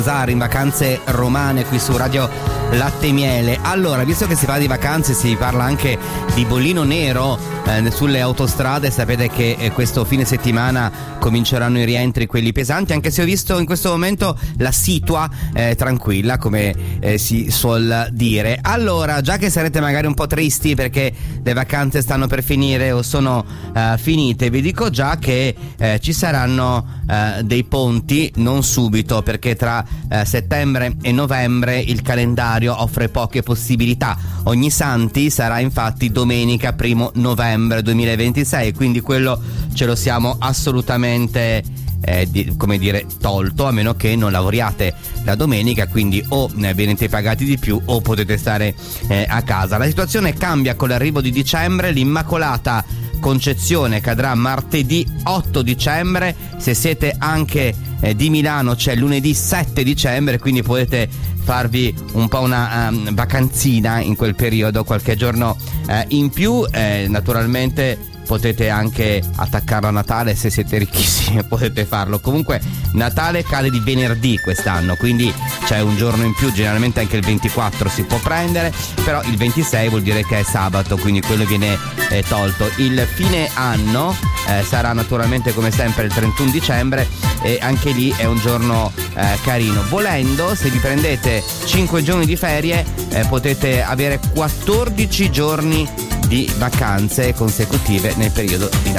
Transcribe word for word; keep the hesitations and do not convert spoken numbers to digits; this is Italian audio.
in Vacanze Romane qui su Radio Latte e Miele. Allora, visto che si parla di vacanze, si parla anche di bollino nero eh, sulle autostrade. Sapete che eh, questo fine settimana cominceranno i rientri, quelli pesanti, anche se ho visto in questo momento la situa eh, tranquilla, come eh, si suol dire. Allora, già che sarete magari un po' tristi perché le vacanze stanno per finire o sono eh, finite, vi dico già che eh, ci saranno eh, dei ponti, non subito, perché tra eh, settembre e novembre il calendario offre poche possibilità. Ogni Santi sarà infatti domenica primo novembre duemilaventisei, quindi quello ce lo siamo assolutamente eh, di, come dire tolto, a meno che non lavoriate la domenica, quindi o eh, venite pagati di più o potete stare eh, a casa. La situazione cambia con l'arrivo di dicembre. L'Immacolata Concezione cadrà martedì otto dicembre. Se siete anche eh, di Milano c'è lunedì sette dicembre, quindi potete farvi un po' una um, vacanzina in quel periodo, qualche giorno eh, in più. Eh, naturalmente potete anche attaccarlo a Natale, se siete ricchissimi potete farlo. Comunque Natale cade di venerdì quest'anno, quindi c'è un giorno in più. Generalmente anche il ventiquattro si può prendere, però il ventisei vuol dire che è sabato, quindi quello viene eh, tolto. Il fine anno eh, sarà naturalmente come sempre il trentuno dicembre, e anche lì è un giorno eh, carino. Volendo, se vi prendete cinque giorni di ferie eh, potete avere quattordici giorni di vacanze consecutive nel periodo di Natale.